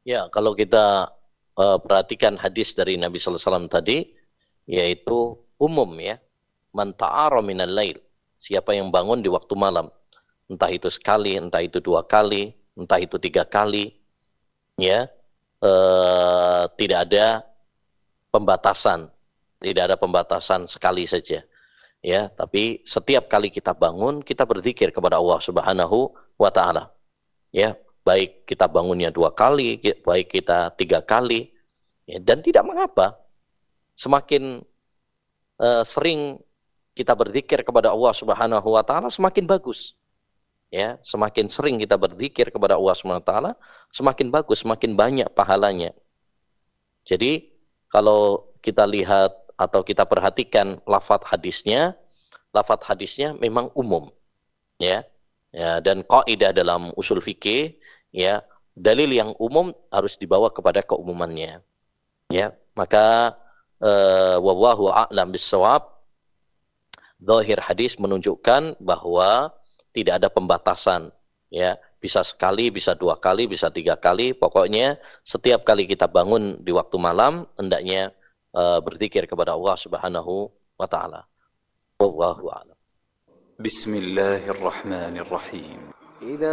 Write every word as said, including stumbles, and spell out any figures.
Ya, kalau kita uh, perhatikan hadis dari Nabi sallallahu alaihi wasallam tadi, yaitu umum ya, man ta'ara minal lail, siapa yang bangun di waktu malam, entah itu sekali, entah itu dua kali, entah itu tiga kali, ya, uh, tidak ada pembatasan, tidak ada pembatasan sekali saja, ya, tapi setiap kali kita bangun, kita berzikir kepada Allah Subhanahu wa Ta'ala, ya, baik kita bangunnya dua kali, baik kita tiga kali, ya, dan tidak mengapa, semakin uh, sering kita berzikir kepada Allah Subhanahu wa Ta'ala, semakin bagus, ya, semakin sering kita berzikir kepada Allah Subhanahu wa Ta'ala, semakin bagus, semakin banyak pahalanya. Jadi kalau kita lihat atau kita perhatikan lafaz hadisnya, lafaz hadisnya memang umum, ya, ya, dan kaidah dalam usul fikih, ya, dalil yang umum harus dibawa kepada keumumannya, ya. Maka uh, wallahu a'lam bissawab, zahir hadis menunjukkan bahwa tidak ada pembatasan, ya, bisa sekali, bisa dua kali, bisa tiga kali, pokoknya setiap kali kita bangun di waktu malam hendaknya uh, berzikir kepada Allah Subhanahu wa Ta'ala. Wallahu a'lam. Bismillahirrahmanirrahim.